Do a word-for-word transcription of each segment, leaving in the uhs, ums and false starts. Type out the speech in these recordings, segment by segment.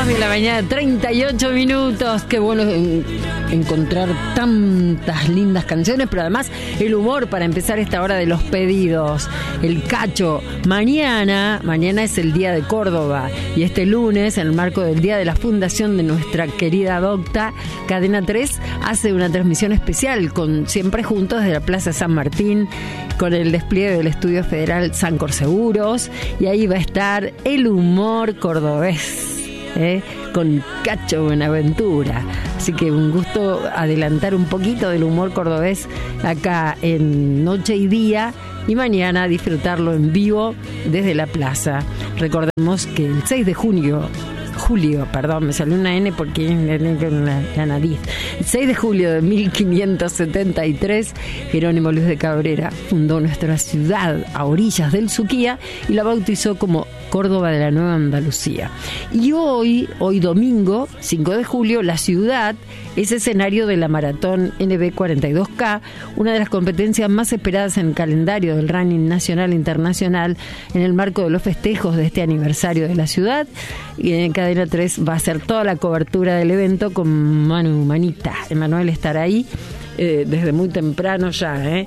dos de la mañana, treinta y ocho minutos. Qué bueno en, encontrar tantas lindas canciones, pero además el humor para empezar esta hora de los pedidos. El cacho. Mañana, mañana es el Día de Córdoba y este lunes, en el marco del Día de la Fundación de nuestra querida docta, Cadena tres hace una transmisión especial con Siempre Juntos desde la Plaza San Martín, con el despliegue del Estudio Federal Sancor Seguros, y ahí va a estar el humor cordobés, ¿eh? Con Cacho Buenaventura. Así que un gusto adelantar un poquito del humor cordobés acá en Noche y Día, y mañana disfrutarlo en vivo desde la plaza. Recordemos que el seis de junio Julio, perdón, me salió una N porque en la, la nariz. El seis de julio de mil quinientos setenta y tres, Jerónimo Luis de Cabrera fundó nuestra ciudad a orillas del Suquía y la bautizó como Córdoba de la Nueva Andalucía. Y hoy, hoy domingo, cinco de julio, la ciudad es escenario de la maratón N B cuarenta y dos K, una de las competencias más esperadas en el calendario del running nacional e internacional en el marco de los festejos de este aniversario de la ciudad. Y en Cadena tres va a hacer toda la cobertura del evento con Manu Manita. Emanuel estará ahí eh, desde muy temprano ya. ¿eh?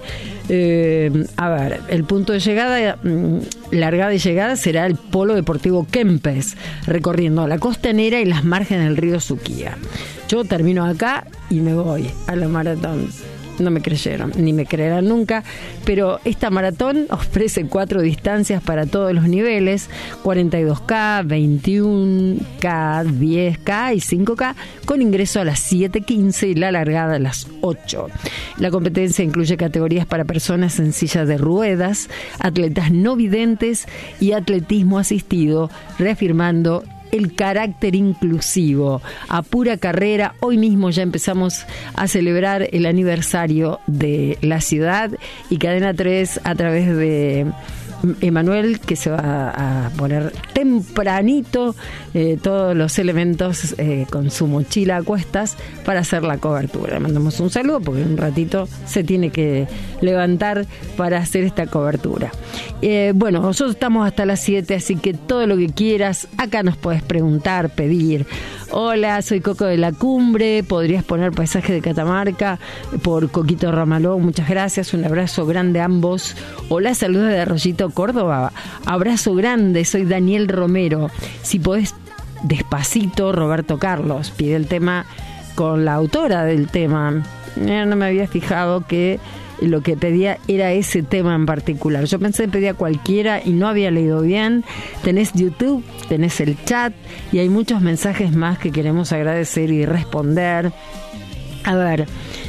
Eh, a ver, el punto de llegada, largada y llegada será el Polo Deportivo Kempes, recorriendo la costanera y las márgenes del río Suquía. Yo termino acá y me voy a la maratón. No me creyeron, ni me creerán nunca, pero esta maratón ofrece cuatro distancias para todos los niveles: cuarenta y dos K, veintiuno K, diez K y cinco K, con ingreso a las siete quince y la largada a las ocho. La competencia incluye categorías para personas en silla de ruedas, atletas no videntes y atletismo asistido, reafirmando el carácter inclusivo. A pura carrera, hoy mismo ya empezamos a celebrar el aniversario de la ciudad, y Cadena tres, a través de Emanuel, que se va a poner tempranito eh, todos los elementos eh, con su mochila a cuestas para hacer la cobertura. Le mandamos un saludo porque en un ratito se tiene que levantar para hacer esta cobertura. Eh, bueno, nosotros estamos hasta las siete, así que todo lo que quieras, acá nos puedes preguntar, pedir. Hola, soy Coco de la Cumbre, podrías poner Paisaje de Catamarca por Coquito Ramaló, muchas gracias, un abrazo grande a ambos. Hola, saludos de Arroyito, Córdoba, abrazo grande, soy Daniel Romero. Si podés despacito, Roberto Carlos, pide el tema con la autora del tema. Eh, no me había fijado que lo que pedía era ese tema en particular. Yo pensé que pedía cualquiera y no había leído bien. Tenés YouTube, tenés el chat y hay muchos mensajes más que queremos agradecer y responder. A ver,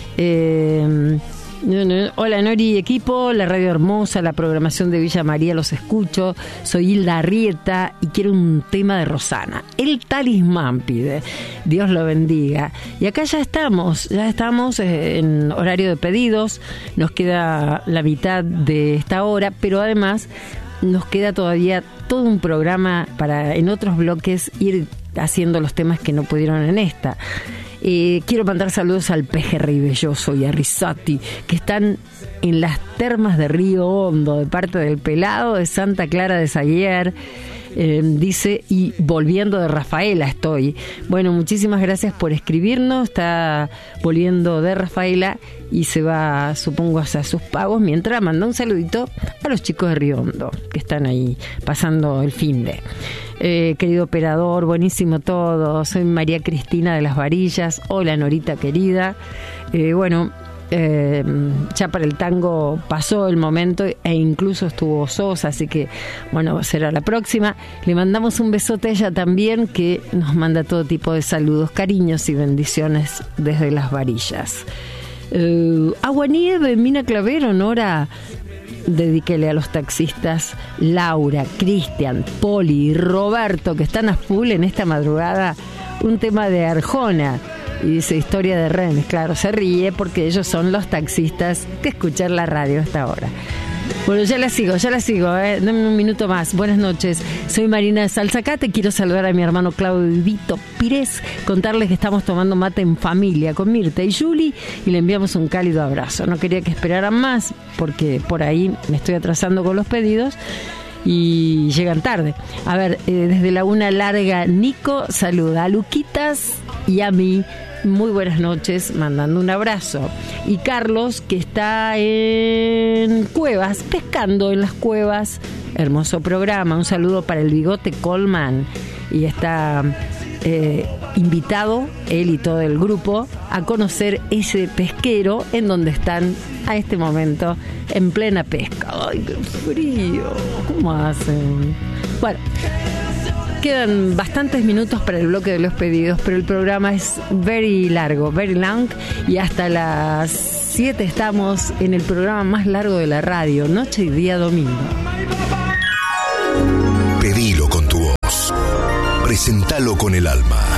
eh, hola Nori y equipo, la radio hermosa, la programación de Villa María, los escucho. Soy Hilda Arrieta y quiero un tema de Rosana. El Talismán pide, Dios lo bendiga. Y acá ya estamos, ya estamos en horario de pedidos. Nos queda la mitad de esta hora, pero además nos queda todavía todo un programa para en otros bloques ir haciendo los temas que no pudieron en esta. Eh, quiero mandar saludos al Pejerrey Belloso y a Risati, que están en las termas de Río Hondo, de parte del Pelado de Santa Clara de Saguier. Eh, dice, y volviendo de Rafaela estoy. Bueno, muchísimas gracias por escribirnos. Está volviendo de Rafaela y se va, supongo, hacia sus pagos, mientras manda un saludito a los chicos de Río Hondo que están ahí pasando el finde. Eh, querido operador, buenísimo todo. Soy María Cristina de las Varillas. Hola Norita querida. Eh, bueno, eh, ya para el tango pasó el momento e incluso estuvo Sosa, así que bueno, será la próxima. Le mandamos un besote a ella también, que nos manda todo tipo de saludos, cariños y bendiciones desde las Varillas. Eh, Agua Nieve, Mina Clavero, Nora. Dedíquele a los taxistas Laura, Cristian, Poli y Roberto, que están a full en esta madrugada, un tema de Arjona. Y dice Historia de Renes. Claro, se ríe porque ellos son los taxistas que escuchan la radio a esta hora. Bueno, ya la sigo, ya la sigo, ¿eh? Dame un minuto más. Buenas noches, soy Marina de Salzacate. Quiero saludar a mi hermano Claudio Vito Pires, contarles que estamos tomando mate en familia con Mirta y Juli y le enviamos un cálido abrazo. No quería que esperaran más porque por ahí me estoy atrasando con los pedidos y llegan tarde. A ver, eh, desde Laguna Larga, Nico saluda a Luquitas y a mí. Muy buenas noches, mandando un abrazo. Y Carlos, que está en Cuevas, pescando en las cuevas. Hermoso programa. Un saludo para el Bigote Coleman. Y está eh, invitado, él y todo el grupo, a conocer ese pesquero en donde están a este momento en plena pesca. ¡Ay, qué frío! ¿Cómo hacen? Bueno, quedan bastantes minutos para el bloque de los pedidos, pero el programa es very largo, very long, y hasta las siete estamos en el programa más largo de la radio, noche y día domingo. Pedilo con tu voz, presentalo con el alma.